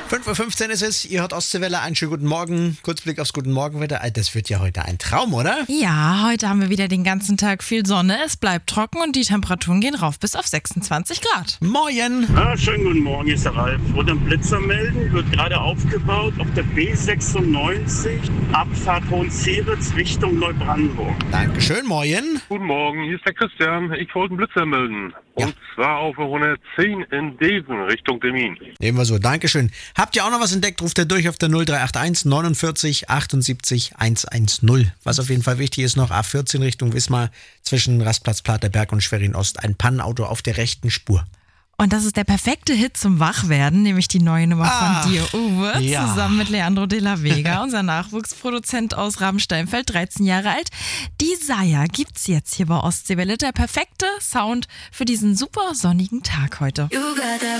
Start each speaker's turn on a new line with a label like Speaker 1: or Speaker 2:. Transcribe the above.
Speaker 1: 5:15 Uhr ist es, ihr hört Ostseewelle, einen schönen guten Morgen. Kurzblick aufs Guten Morgenwetter. Das wird ja heute ein Traum, oder?
Speaker 2: Ja, heute haben wir wieder den ganzen Tag viel Sonne, es bleibt trocken und die Temperaturen gehen rauf bis auf 26 Grad.
Speaker 1: Moin!
Speaker 3: Schönen guten Morgen, hier ist der Ralf. Wollte einen Blitzer melden, wird gerade aufgebaut auf der B96, Abfahrt Hohenzeritz Richtung Neubrandenburg.
Speaker 1: Dankeschön, moin!
Speaker 4: Guten Morgen, hier ist der Christian. Ich wollte einen Blitzer melden. Und zwar auf der 110 in Deven Richtung Termin.
Speaker 1: Nehmen wir so, Dankeschön. Habt ihr auch noch was entdeckt, ruft ihr durch auf der 0381 49 78 110. Was auf jeden Fall wichtig ist noch, A14 Richtung Wismar zwischen Rastplatz Platerberg und Schwerin Ost. Ein Pannenauto auf der rechten Spur.
Speaker 2: Und das ist der perfekte Hit zum Wachwerden, nämlich die neue Nummer von dir, Uwe,
Speaker 1: ja.
Speaker 2: Zusammen mit Leandro de la Vega, unser Nachwuchsproduzent aus Rabensteinfeld, 13 Jahre alt. Desire gibt's jetzt hier bei Ostseewelle, der perfekte Sound für diesen super sonnigen Tag heute.